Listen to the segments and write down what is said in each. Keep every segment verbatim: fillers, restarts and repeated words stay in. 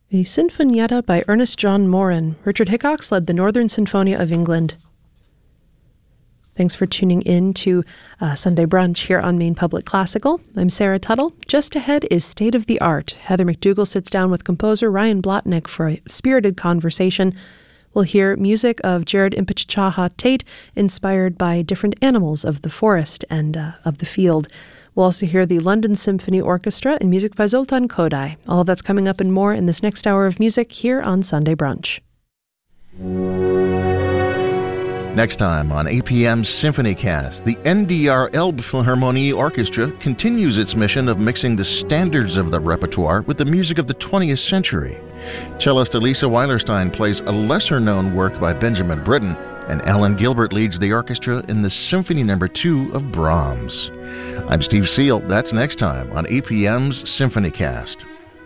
A Sinfonietta by Ernest John Morin. Richard Hickox led the Northern Sinfonia of England. Thanks for tuning in to uh, Sunday Brunch here on Maine Public Classical. I'm Sarah Tuttle. Just ahead is State of the Art. Heather McDougall sits down with composer Ryan Blotnick for a spirited conversation. We'll hear music of Jared Impichchaha Tate, inspired by different animals of the forest and uh, of the field. We'll also hear the London Symphony Orchestra and music by Zoltan Kodály. All of that's coming up and more in this next hour of music here on Sunday Brunch. Next time on A P M's SymphonyCast, the N D R Elbphilharmonie Orchestra continues its mission of mixing the standards of the repertoire with the music of the twentieth century. Cellist Elisa Weilerstein plays a lesser-known work by Benjamin Britten, and Alan Gilbert leads the orchestra in the Symphony Number Two of Brahms. I'm Steve Seal. That's next time on A P M's SymphonyCast.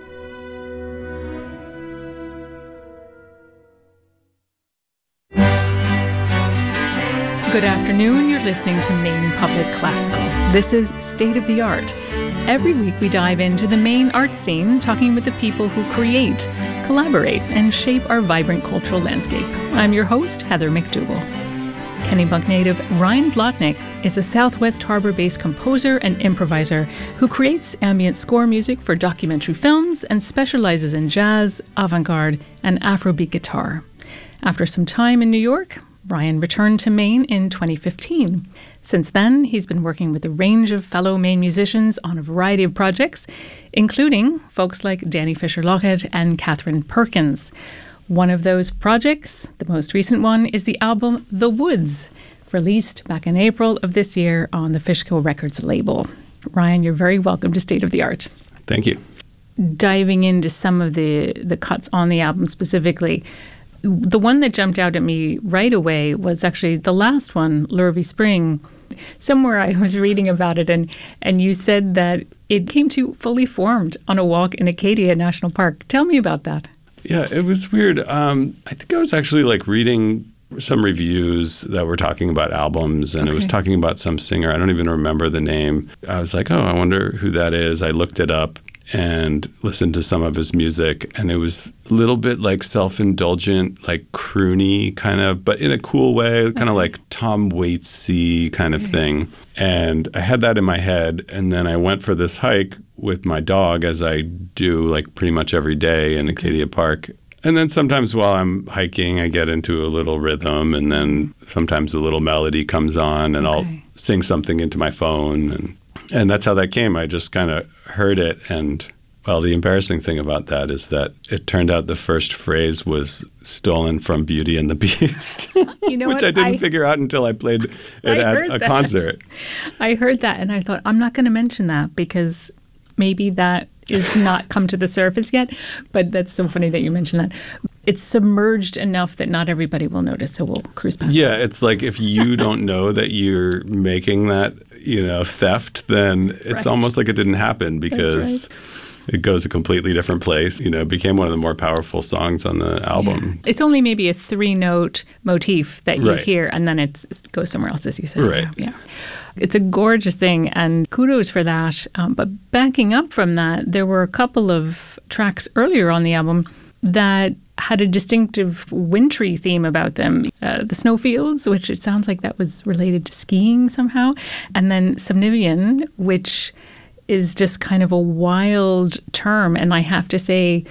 Good afternoon. You're listening to Maine Public Classical. This is State of the Art. Every week we dive into the Maine art scene, talking with the people who create, collaborate, and shape our vibrant cultural landscape. I'm your host, Heather McDougall. Kennebunk native Ryan Blotnick is a Southwest Harbor-based composer and improviser who creates ambient score music for documentary films and specializes in jazz, avant-garde, and Afrobeat guitar. After some time in New York, Ryan returned to Maine in twenty fifteen. Since then, he's been working with a range of fellow Maine musicians on a variety of projects, including folks like Danny Fisher-Lockett and Catherine Perkins. One of those projects, the most recent one, is the album The Woods, released back in April of this year on the Fishkill Records label. Ryan, you're very welcome to State of the Art. Thank you. Diving into some of the, the cuts on the album specifically, the one that jumped out at me right away was actually the last one, Lurvy Spring. Somewhere I was reading about it, and, and you said that it came to fully formed on a walk in Acadia National Park. Tell me about that. Yeah, it was weird. Um, I think I was actually like reading some reviews that were talking about albums, and okay. It was talking about some singer. I don't even remember the name. I was like, oh, I wonder who that is. I looked it up and listened to some of his music, and it was a little bit like self-indulgent, like croony kind of, but in a cool way, okay. Kind of like Tom Waitsy kind of okay. thing. And I had that in my head, and then I went for this hike with my dog, as I do like pretty much every day in Acadia Park. And then sometimes while I'm hiking, I get into a little rhythm, and then sometimes a little melody comes on, and okay. I'll sing something into my phone, and And that's how that came. I just kind of heard it. And, well, the embarrassing thing about that is that it turned out the first phrase was stolen from Beauty and the Beast, you know which what? I didn't I, figure out until I played it I at a that. concert. I heard that, and I thought, I'm not going to mention that because maybe that is not come to the surface yet. But that's so funny that you mentioned that. It's submerged enough that not everybody will notice, so we'll cruise past Yeah, that. It's like if you don't know that you're making that, you know, theft, then it's right. almost like it didn't happen because right. it goes a completely different place. You know, it became one of the more powerful songs on the album. Yeah. It's only maybe a three-note motif that you right. hear, and then it's, it goes somewhere else, as you said. Right. Yeah. It's a gorgeous thing, and kudos for that. Um, but backing up from that, there were a couple of tracks earlier on the album that had a distinctive wintry theme about them. Uh, the Snowfields, which it sounds like that was related to skiing somehow. And then Subnivian, which is just kind of a wild term. And I have to say,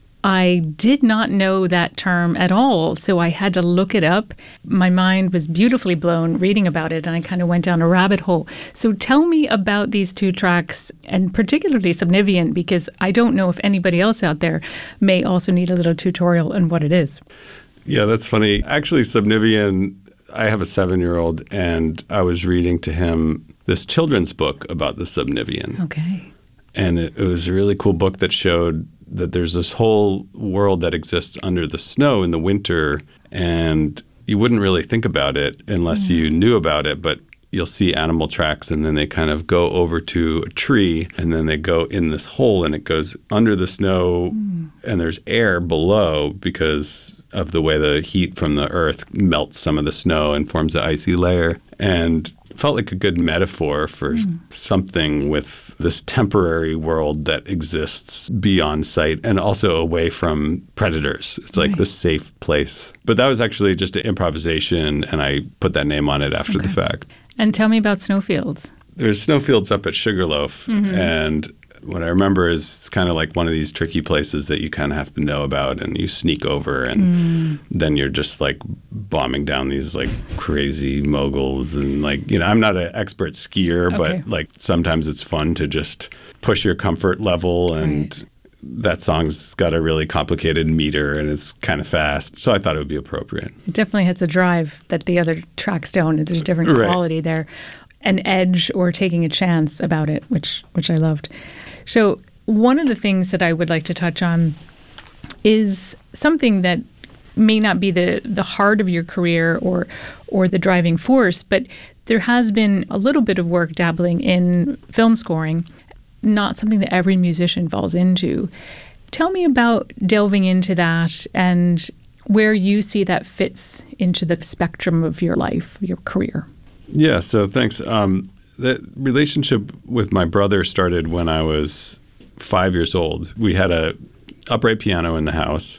I did not know that term at all, so I had to look it up. My mind was beautifully blown reading about it, and I kind of went down a rabbit hole. So tell me about these two tracks, and particularly Subnivian, because I don't know if anybody else out there may also need a little tutorial on what it is. Yeah, that's funny. Actually, Subnivian, I have a seven-year-old, and I was reading to him this children's book about the Subnivian. Okay. And it, it was a really cool book that showed that there's this whole world that exists under the snow in the winter, and you wouldn't really think about it unless mm. you knew about it, but you'll see animal tracks, and then they kind of go over to a tree, and then they go in this hole, and it goes under the snow, mm. and there's air below because of the way the heat from the earth melts some of the snow and forms an icy layer. And felt like a good metaphor for mm. something with this temporary world that exists beyond sight and also away from predators. It's like right. this safe place. But that was actually just an improvisation, and I put that name on it after okay. the fact. And tell me about Snowfields. There's Snowfields up at Sugarloaf, mm-hmm. and what I remember is it's kind of like one of these tricky places that you kind of have to know about, and you sneak over, and mm. then you're just like bombing down these like crazy moguls, and like, you know, I'm not an expert skier, okay. but like sometimes it's fun to just push your comfort level, and right. that song's got a really complicated meter and it's kind of fast, so I thought it would be appropriate. It definitely has a drive that the other tracks don't. There's a different right. quality there, an edge or taking a chance about it, which which I loved. So one of the things that I would like to touch on is something that may not be the, the heart of your career or or the driving force, but there has been a little bit of work dabbling in film scoring, not something that every musician falls into. Tell me about delving into that and where you see that fits into the spectrum of your life, your career. Yeah, so thanks. Um, the relationship with my brother started when I was five years old. We had a upright piano in the house,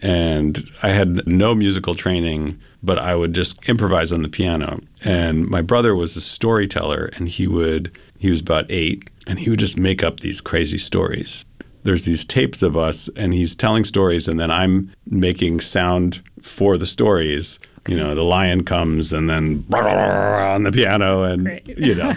and I had no musical training, but I would just improvise on the piano. And my brother was a storyteller, and he would he was about eight, and he would just make up these crazy stories. There's these tapes of us, and he's telling stories, and then I'm making sound for the stories. You know, the lion comes and then on the piano, and, Great. you know.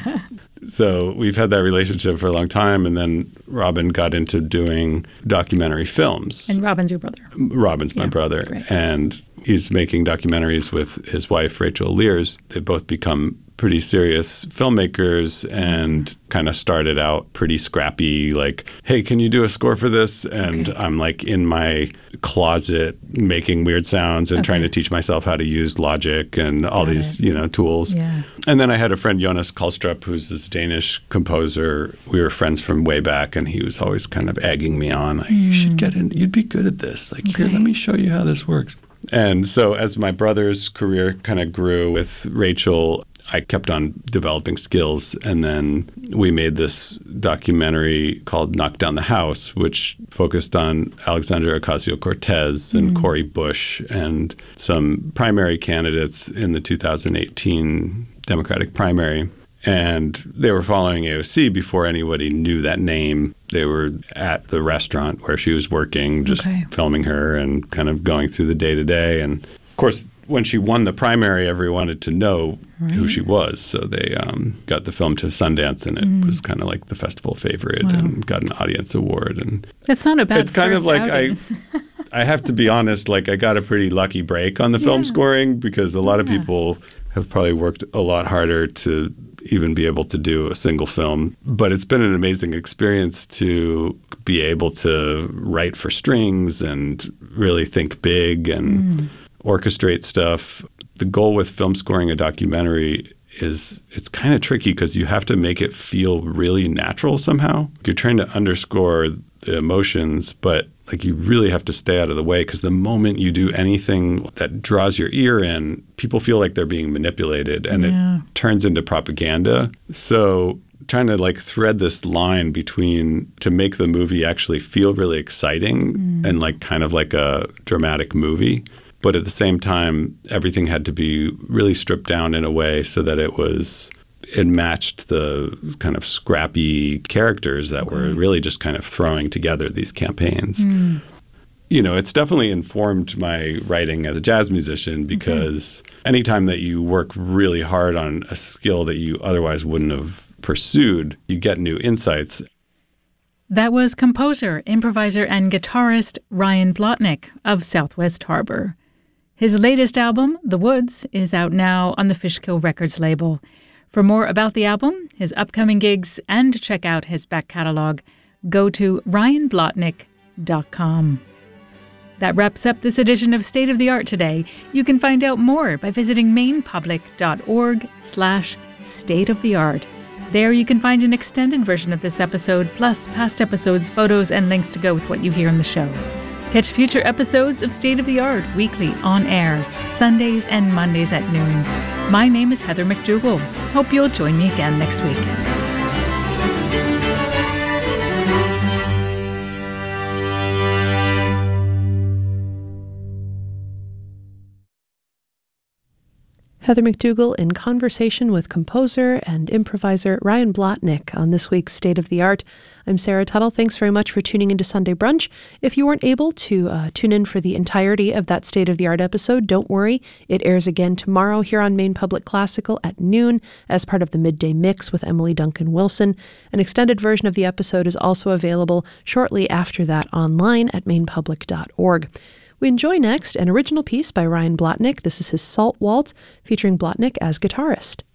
So we've had that relationship for a long time. And then Robin got into doing documentary films. And Robin's your brother. Robin's my yeah, brother. Great. And he's making documentaries with his wife, Rachel Lears. They've both become pretty serious filmmakers and kind of started out pretty scrappy, like, hey, can you do a score for this? And okay. I'm like in my closet making weird sounds and okay. trying to teach myself how to use Logic and all Got these, it. you know, tools. Yeah. And then I had a friend, Jonas Karlstrup, who's this Danish composer. We were friends from way back, and he was always kind of egging me on, like, mm. you should get in, you'd be good at this. Like, okay. here, let me show you how this works. And so as my brother's career kind of grew with Rachel, I kept on developing skills, and then we made this documentary called Knock Down the House, which focused on Alexandria Ocasio-Cortez and mm. Cori Bush and some primary candidates in the two thousand eighteen Democratic primary. And they were following A O C before anybody knew that name. They were at the restaurant where she was working, just okay. filming her and kind of going through the day-to-day. And, of course, when she won the primary, everyone wanted to know right. who she was. So they um, got the film to Sundance, and it mm. was kind of like the festival favorite wow. and got an audience award. And that's not a bad It's kind first of like outing. I I have to be honest, like I got a pretty lucky break on the film yeah. scoring, because a lot yeah. of people have probably worked a lot harder to even be able to do a single film. But it's been an amazing experience to be able to write for strings and really think big and mm. orchestrate stuff. The goal with film scoring a documentary is it's kind of tricky because you have to make it feel really natural somehow. You're trying to underscore the emotions, but like you really have to stay out of the way, because the moment you do anything that draws your ear in, people feel like they're being manipulated, and yeah. it turns into propaganda. So trying to like thread this line between to make the movie actually feel really exciting mm. and like kind of like a dramatic movie. But at the same time, everything had to be really stripped down in a way so that it was it matched the kind of scrappy characters that were really just kind of throwing together these campaigns. Mm. You know, it's definitely informed my writing as a jazz musician, because okay. anytime that you work really hard on a skill that you otherwise wouldn't have pursued, you get new insights. That was composer, improviser, and guitarist Ryan Blotnick of Southwest Harbor. His latest album, The Woods, is out now on the Fishkill Records label. For more about the album, his upcoming gigs, and to check out his back catalog, go to ryan blotnick dot com. That wraps up this edition of State of the Art today. You can find out more by visiting mainpublic.org slash state of the art. There you can find an extended version of this episode, plus past episodes, photos, and links to go with what you hear on the show. Catch future episodes of State of the Art weekly on air, Sundays and Mondays at noon. My name is Heather McDougall. Hope you'll join me again next week. Heather McDougall in conversation with composer and improviser Ryan Blotnick on this week's State of the Art. I'm Sarah Tuttle. Thanks very much for tuning into Sunday Brunch. If you weren't able to uh, tune in for the entirety of that State of the Art episode, don't worry. It airs again tomorrow here on Maine Public Classical at noon as part of the Midday Mix with Emily Duncan Wilson. An extended version of the episode is also available shortly after that online at maine public dot org. We enjoy next an original piece by Ryan Blotnick. This is his Salt Waltz, featuring Blotnick as guitarist.